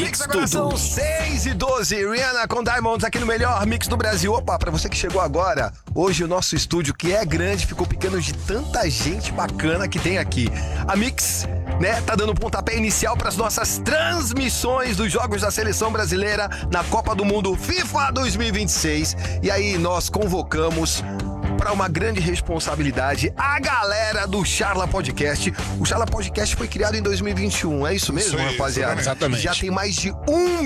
Mix, agora são 6h12. Rihanna com Diamonds aqui no melhor Mix do Brasil. Opa, pra você que chegou agora, hoje o nosso estúdio, que é grande, ficou pequeno de tanta gente bacana que tem aqui. A Mix, né, tá dando pontapé inicial para as nossas transmissões dos jogos da seleção brasileira na Copa do Mundo FIFA 2026. E aí nós convocamos para uma grande responsabilidade a galera do Charla Podcast. O Charla Podcast foi criado em 2021, é isso mesmo, rapaziada? Exatamente. Já tem mais de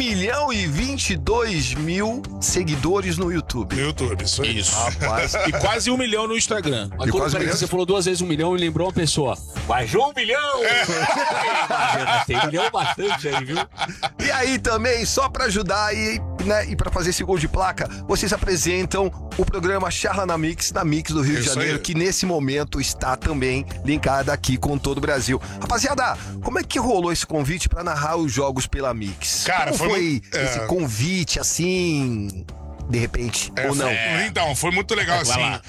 1.022.000 seguidores no YouTube. No YouTube, isso aí. Isso. Rapaz. E quase 1 milhão no Instagram. Mas quando, peraí, que você falou 2 vezes 1 milhão e lembrou uma pessoa. Baixou 1 milhão! Tem 1 milhão bastante aí, viu? E aí também, só pra ajudar e pra fazer esse gol de placa, vocês apresentam o programa Charla na Mix do Rio de Janeiro, que nesse momento está também linkada aqui com todo o Brasil. Rapaziada, como é que rolou esse convite pra narrar os jogos pela Mix? Cara, como foi esse convite, assim, de repente, ou não? Então, foi muito legal, Vai assim. lá.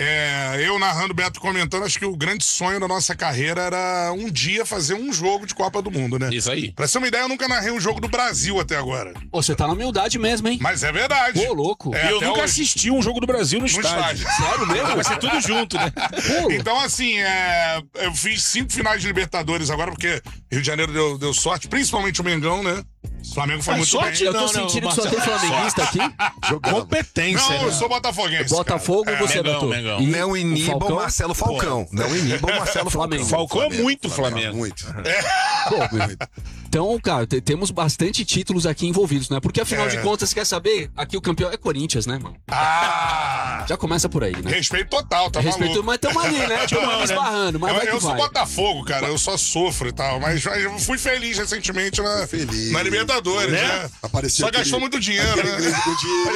Eu narrando, Beto comentando, acho que o grande sonho da nossa carreira era um dia fazer um jogo de Copa do Mundo, né? Isso aí. Pra ser uma ideia, eu nunca narrei um jogo do Brasil até agora. Pô, você tá na humildade mesmo, hein? Mas é verdade. Pô, louco. É, E eu até nunca hoje. assisti um jogo do Brasil no estádio. Sério mesmo? Vai ser tudo junto, né? Pô, Então, assim, eu fiz 5 finais de Libertadores agora, porque Rio de Janeiro deu sorte, principalmente o Mengão, né? O Flamengo foi Mas muito sorte, bem. eu tô sentindo que só tem flamenguista aqui. Competência. Não, eu sou botafoguense. Botafogo, cara. você, Mengão, Beto? Mengão. E Não o inibam Falcão? Marcelo Falcão. Não inibam Marcelo Falcão. Falcão é muito Flamengo. Muito. Pô, então, cara, temos bastante títulos aqui envolvidos, né? Porque afinal de contas, você quer saber? Aqui o campeão é Corinthians, né, mano? Ah! Já começa por aí, né? Respeito total, tá Respeito, maluco? mas tamo ali, né? Tamo esbarrando, mas vai que Eu sou vai. Botafogo, cara, eu só sofro e tal, mas eu fui feliz recentemente na Libertadores, né? Apareceu Só gastou muito dinheiro, aquele né? gringo com dinheiro.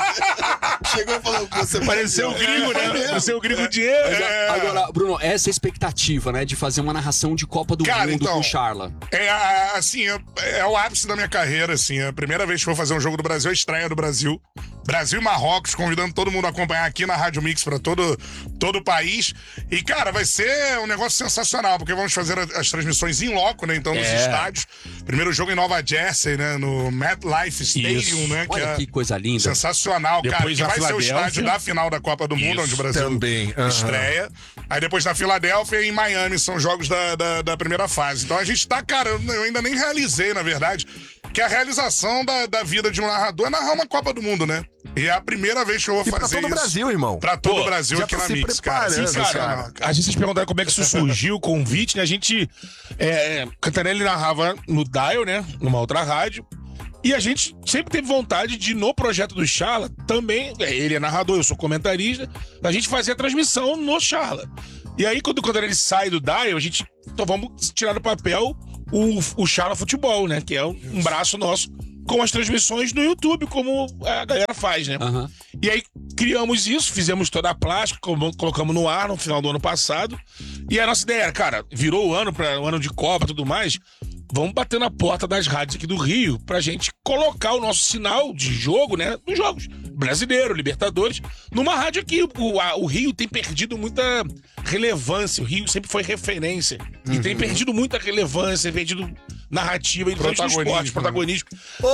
Chegou e falou, você Pareceu o gringo, né? Pareceu o gringo dinheiro. Agora, Bruno, essa expectativa, né, de fazer uma narração de Copa do Cara, Mundo então, com o Charla. Assim, é o ápice da minha carreira, assim. É a primeira vez que vou fazer um jogo do Brasil, a estreia do Brasil. Brasil e Marrocos, convidando todo mundo a acompanhar aqui na Rádio Mix pra todo o país. E, cara, vai ser um negócio sensacional, porque vamos fazer as transmissões em loco, né? Então, nos estádios. Primeiro jogo em Nova Jersey, né? No MetLife Stadium, né? Olha que coisa linda. Sensacional, cara. Depois Que na vai ser o Filadélfia. estádio da final da Copa do Mundo, onde o Brasil Também, estreia. Aí depois na Filadélfia e em Miami são jogos da primeira fase. Então a gente tá, cara, eu ainda nem realizei, na verdade, que a realização da vida de um narrador é narrar uma Copa do Mundo, né? E é a primeira vez que eu vou E pra fazer todo o isso. Brasil, irmão. Pra todo Pô, o Brasil já aqui tá na se Mix, cara. preparando, Sensacional, A gente se perguntar como é que isso surgiu, o convite, né? A gente. Cantarelli narrava no Dial, né? Numa outra rádio. E a gente sempre teve vontade de, no projeto do Charla, também, ele é narrador, eu sou comentarista, a gente fazia a transmissão no Charla. E aí, quando ele sai do Dial, a gente, então vamos tirar do papel o Charla Futebol, né? Que é um braço nosso com as transmissões no YouTube, como a galera faz, né? Aham. E aí criamos isso, fizemos toda a plástica, colocamos no ar no final do ano passado. E a nossa ideia era, cara, virou o ano de Copa e tudo mais. Vamos bater na porta das rádios aqui do Rio pra gente colocar o nosso sinal de jogo, né? Nos jogos brasileiro, Libertadores, numa rádio aqui. O Rio tem perdido muita relevância. O Rio sempre foi referência. E tem perdido muita relevância, perdido narrativa, protagonismo. Esporte, protagonismo.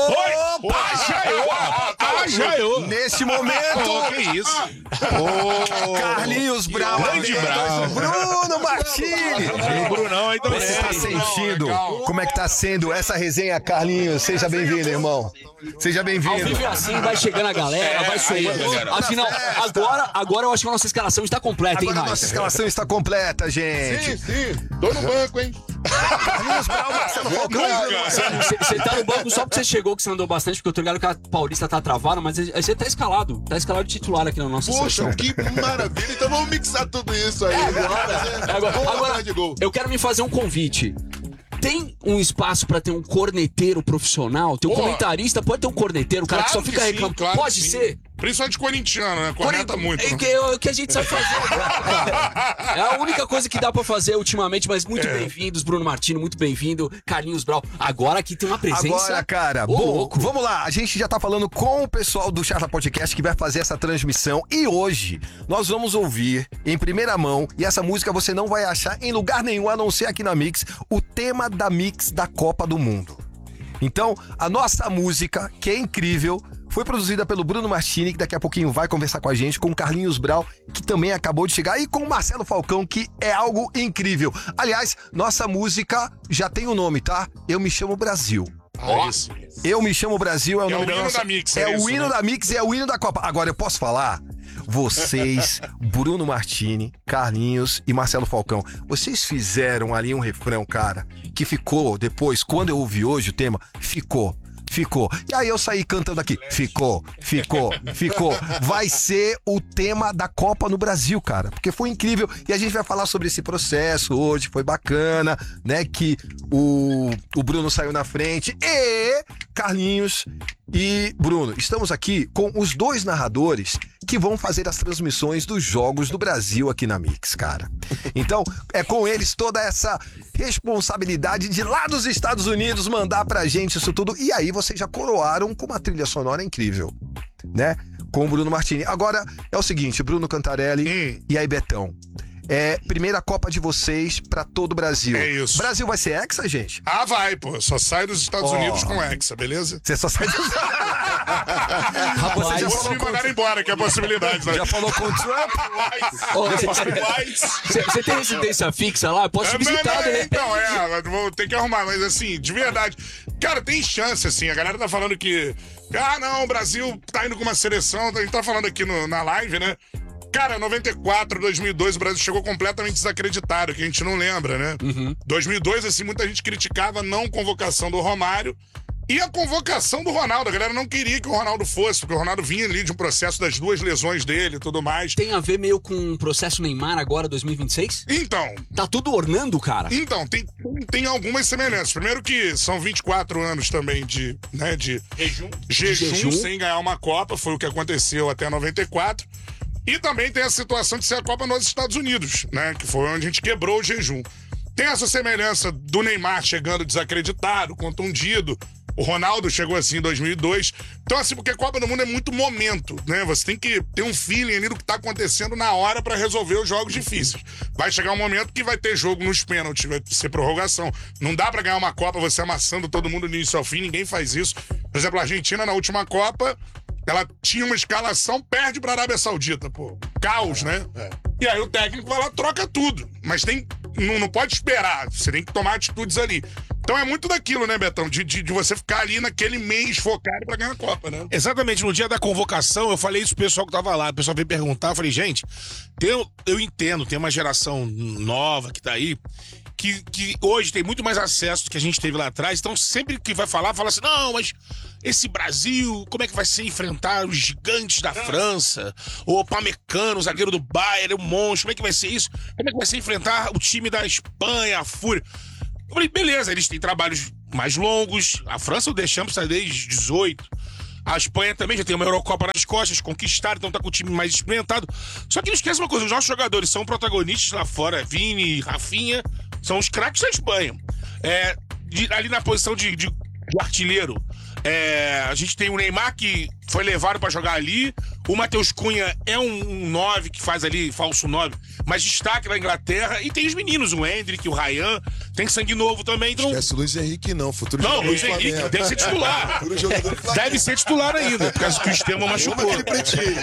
Opa! Jaiô! Neste momento, Que isso? Carlinhos Brau, Grande Brau. Bruno Martini. O Brunão aí também. Você está sentindo? Como é que tá sendo essa resenha, Carlinhos? Seja bem-vindo, irmão. Seja Ao bem-vindo. vivo é assim, vai chegando a galera, vai somando. Afinal, agora eu acho que a nossa escalação está completa, hein, Agora a nossa Raiz? escalação está completa, gente. Sim. Tô no banco, hein? Carlinhos Brau, Marcelo Falcão. Você tá no banco só porque você chegou, que você andou bastante, porque eu tô ligado que a Paulista tá travada, mas você tá escalado. Tá escalado de titular aqui na nossa Poxa, seleção. que maravilha. Então vamos mixar tudo isso aí. Agora, de gol. eu quero me fazer um convite. Tem um espaço pra ter um corneteiro profissional? Ter um comentarista? Pode ter um corneteiro, o cara que só fica reclamando. claro Pode que sim. ser? Principalmente corintiano, né? Corneta muito. É né? o que a gente sabe fazer. É a única coisa que dá pra fazer ultimamente, mas muito bem-vindos, Bruno Martini, muito bem-vindo, Carlinhos Brau. Agora aqui tem uma presença. Agora, cara, Ô, bom, louco. vamos lá. A gente já tá falando com o pessoal do Charla Podcast que vai fazer essa transmissão e hoje nós vamos ouvir em primeira mão, e essa música você não vai achar em lugar nenhum a não ser aqui na Mix, o tema da Mix da Copa do Mundo. Então, a nossa música, que é incrível, foi produzida pelo Bruno Martini, que daqui a pouquinho vai conversar com a gente, com o Carlinhos Brau, que também acabou de chegar, e com o Marcelo Falcão, que é algo incrível. Aliás, nossa música já tem um nome, tá? Eu Me Chamo Brasil. Isso. Eu Me Chamo Brasil é o É nome o da hino nossa... da Mix, É é o isso, hino né? da Mix e é o hino da Copa. Agora, eu posso falar? Vocês, Bruno Martini, Carlinhos e Marcelo Falcão, vocês fizeram ali um refrão, cara, que ficou depois, quando eu ouvi hoje o tema, ficou. E aí eu saí cantando aqui, ficou. Vai ser o tema da Copa no Brasil, cara, porque foi incrível. E a gente vai falar sobre esse processo hoje, foi bacana, né, que o Bruno saiu na frente. E Carlinhos e Bruno, estamos aqui com os dois narradores que vão fazer as transmissões dos jogos do Brasil aqui na Mix, cara. Então, é com eles toda essa responsabilidade de lá dos Estados Unidos mandar pra gente isso tudo. E aí vocês já coroaram com uma trilha sonora incrível, né? Com o Bruno Martini. Agora, é o seguinte, Bruno Cantarelli e aí Betão. Primeira Copa de vocês pra todo o Brasil. É isso. Brasil vai ser hexa, gente? Ah, vai, pô. Só sai dos Estados Unidos com Hexa, beleza? Você só sai... Rapaz, já Ou se falou me mandaram embora, que é a possibilidade. Né? Já falou com o Trump? Você tem residência fixa lá? Eu posso te visitar, de repente. Então, vou ter que arrumar, mas assim, de verdade. Cara, tem chance, assim. A galera tá falando que. Ah, não, o Brasil tá indo com uma seleção. A gente tá falando aqui na live, né? Cara, 94, 2002, o Brasil chegou completamente desacreditado, que a gente não lembra, né? 2002, assim, muita gente criticava a não convocação do Romário e a convocação do Ronaldo. A galera não queria que o Ronaldo fosse, porque o Ronaldo vinha ali de um processo das 2 lesões dele e tudo mais. Tem a ver meio com o processo Neymar agora, 2026? Então, Tá tudo ornando, cara? tem algumas semelhanças. Primeiro que são 24 anos também de jejum sem ganhar uma Copa, foi o que aconteceu até 94. E também tem a situação de ser a Copa nos Estados Unidos, né? Que foi onde a gente quebrou o jejum. Tem essa semelhança do Neymar chegando desacreditado, contundido. O Ronaldo chegou assim em 2002. Então, assim, porque a Copa do Mundo é muito momento, né? Você tem que ter um feeling ali do que tá acontecendo na hora pra resolver os jogos difíceis. Vai chegar um momento que vai ter jogo nos pênaltis, vai ser prorrogação. Não dá pra ganhar uma Copa você amassando todo mundo do início ao fim, ninguém faz isso. Por exemplo, a Argentina na última Copa, ela tinha uma escalação, perde pra Arábia Saudita, pô. Caos, né? E aí o técnico vai lá, troca tudo. Mas não pode esperar, você tem que tomar atitudes ali. Então é muito daquilo, né, Betão? De você ficar ali naquele mês focado pra ganhar a Copa, né? Exatamente, no dia da convocação, eu falei isso pro pessoal que tava lá. O pessoal veio perguntar, eu falei, gente, eu entendo, tem uma geração nova que tá aí, que hoje tem muito mais acesso do que a gente teve lá atrás. Então sempre que vai falar, fala assim, não, mas esse Brasil, como é que vai ser enfrentar os gigantes da França? O Pamecano, o zagueiro do Bayern, o monstro, como é que vai ser isso? Como é que vai ser enfrentar o time da Espanha, a Fúria? Eu falei, beleza, eles têm trabalhos mais longos. A França, o Deschamps sai desde 18. A Espanha também já tem uma Eurocopa nas costas, conquistaram, então tá com o time mais experimentado. Só que não esquece uma coisa, os nossos jogadores são protagonistas lá fora, Vini, Rafinha, são os craques da Espanha. Ali na posição de artilheiro, a gente tem o Neymar, que foi levado pra jogar ali. O Matheus Cunha é um 9 que faz ali, falso 9, mas destaque na Inglaterra. E tem os meninos, o Hendrick, o Ryan, tem sangue novo também. Então... Esquece o Luiz Henrique, não. Futuro Não, jogador Luiz do Henrique Flamengo. deve ser titular. Futuro jogador do Flamengo. Deve ser titular ainda, por causa que o Estevão machucou. Aquele pretinho.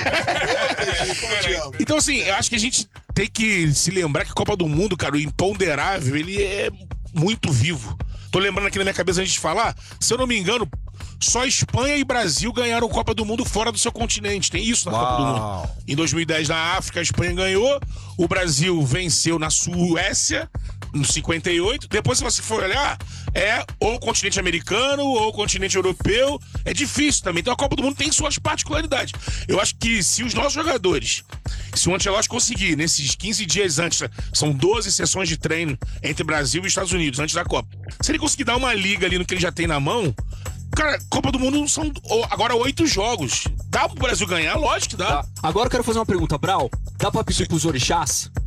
Então, assim, eu acho que a gente tem que se lembrar que a Copa do Mundo, cara, o imponderável, ele é muito vivo. Tô lembrando aqui na minha cabeça a gente falar, se eu não me engano, só Espanha e Brasil ganharam Copa do Mundo fora do seu continente. Tem isso na Copa do Mundo. Em 2010, na África, a Espanha ganhou. O Brasil venceu na Suécia, no 58. Depois, se você for olhar, é ou o continente americano ou o continente europeu. É difícil também. Então, a Copa do Mundo tem suas particularidades. Eu acho que se os nossos jogadores, se o Ancelotti conseguir, nesses 15 dias antes, são 12 sessões de treino entre Brasil e Estados Unidos, antes da Copa. Se ele conseguir dar uma liga ali no que ele já tem na mão, cara, Copa do Mundo são agora 8 jogos. Dá pro Brasil ganhar? Lógico que dá. Tá. Agora eu quero fazer uma pergunta, Brau. Dá pra pedir pros orixás?